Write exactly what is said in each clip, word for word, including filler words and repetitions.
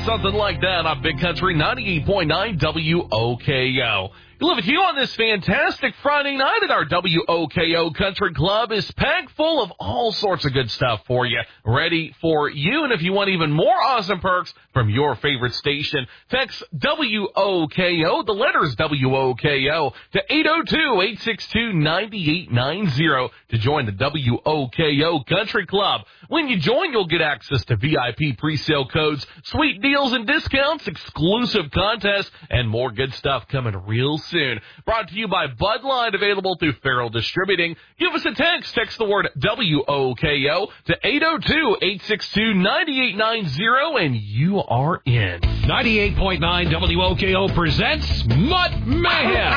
something like that on Big Country ninety-eight point nine W O K O. You live with you on this fantastic Friday night at our W O K O Country Club is packed full of all sorts of good stuff for you, ready for you. And if you want even more awesome perks from your favorite station, text W O K O, the letters W O K O, to eight oh two, eight six two, nine eight nine zero to join the W O K O Country Club. When you join, you'll get access to V I P pre-sale codes, sweet deals and discounts, exclusive contests, and more good stuff coming real soon. Brought to you by Bud Light, available through Farrell Distributing. Give us a text. Text the word W O K O to eight oh two, eight six two, nine eight nine zero, and you are in. ninety-eight point nine W O K O presents Mutt Mayhem,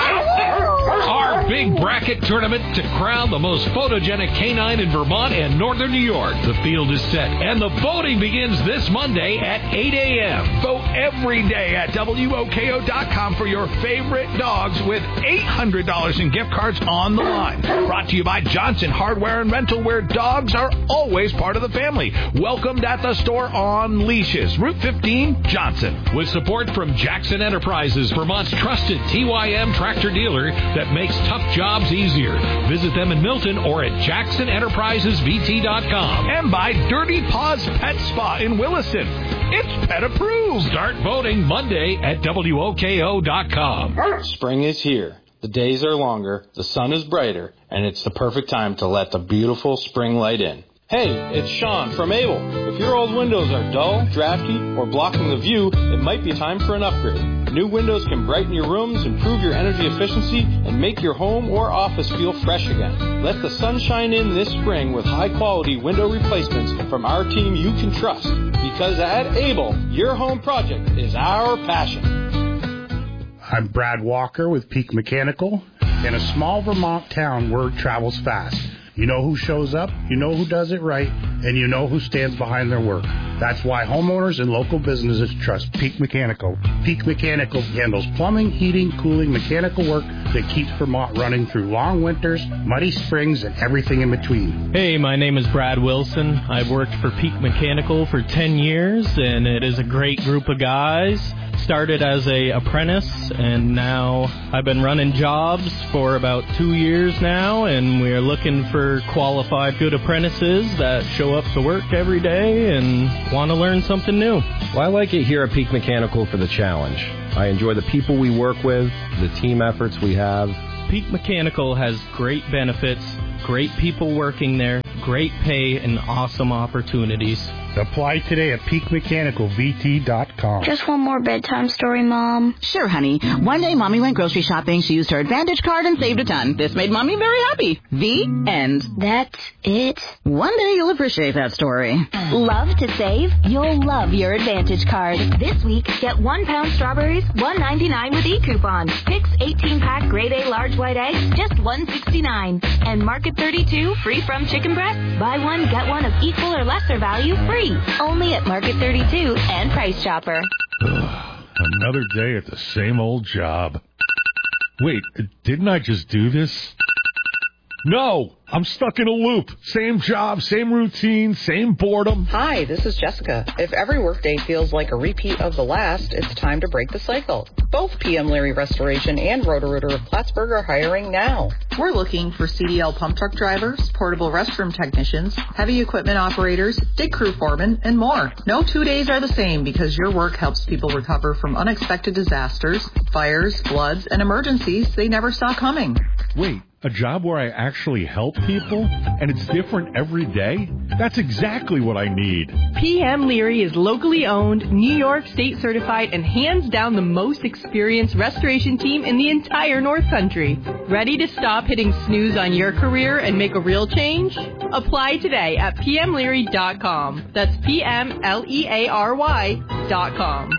our big bracket tournament to crown the most photogenic canine in Vermont and northern New York. The field is set, and the voting begins this Monday at eight a.m. Vote every day at W O K O dot com for your favorite dogs with eight hundred dollars in gift cards on the line. Brought to you by Johnson Hardware and Rental, where dogs are always part of the family. Welcomed at the store on leashes. Route fifteen, Johnson. With support from Jackson Enterprises, Vermont's trusted T Y M tractor dealer that makes tough jobs easier. Visit them in Milton or at jackson enterprises v t dot com. And by Dirty Paws Pet Spa in Williston. It's pet approved. Start voting Monday at W O K O dot com. Spring is here. The days are longer, the sun is brighter, and it's the perfect time to let the beautiful spring light in. Hey, it's Sean from Able. If your old windows are dull, drafty, or blocking the view, it might be time for an upgrade. New windows can brighten your rooms, improve your energy efficiency, and make your home or office feel fresh again. Let the sun shine in this spring with high-quality window replacements from our team you can trust. Because at Able, your home project is our passion. I'm Brad Walker with Peak Mechanical. In a small Vermont town, word travels fast. You know who shows up, you know who does it right, and you know who stands behind their work. That's why homeowners and local businesses trust Peak Mechanical. Peak Mechanical handles plumbing, heating, cooling, mechanical work that keeps Vermont running through long winters, muddy springs, and everything in between. Hey, my name is Brad Wilson. I've worked for Peak Mechanical for ten years, and it is a great group of guys. Started as a apprentice, and now I've been running jobs for about two years now, and we're looking for qualified good apprentices that show up to work every day and want to learn something new. Well, I like it here at Peak Mechanical for the challenge. I enjoy the people we work with, the team efforts we have. Peak Mechanical has great benefits, great people working there, great pay, and awesome opportunities. Apply today at peak mechanical v t dot com. Just one more bedtime story, Mom. Sure, honey. One day, Mommy went grocery shopping. She used her Advantage card and saved a ton. This made Mommy very happy. The end. That's it? One day you'll appreciate that story. Love to save? You'll love your Advantage card. This week, get one pound strawberries, one ninety-nine with e-coupon. Picks eighteen pack grade A large white eggs, just one sixty-nine. And Market thirty-two, free from chicken breast. Buy one, get one of equal or lesser value, free. Only at Market thirty-two and Price Chopper. Another day at the same old job. Wait, didn't I just do this? No, I'm stuck in a loop. Same job, same routine, same boredom. Hi, this is Jessica. If every workday feels like a repeat of the last, it's time to break the cycle. Both P M Leary Restoration and Roto-Rooter of Plattsburgh are hiring now. We're looking for C D L pump truck drivers, portable restroom technicians, heavy equipment operators, dig crew foremen, and more. No two days are the same because your work helps people recover from unexpected disasters, fires, floods, and emergencies they never saw coming. Wait. A job where I actually help people, and it's different every day? That's exactly what I need. P M Leary is locally owned, New York State certified, and hands down the most experienced restoration team in the entire North Country. Ready to stop hitting snooze on your career and make a real change? Apply today at p m leary dot com. That's P M L E A R Y dot com.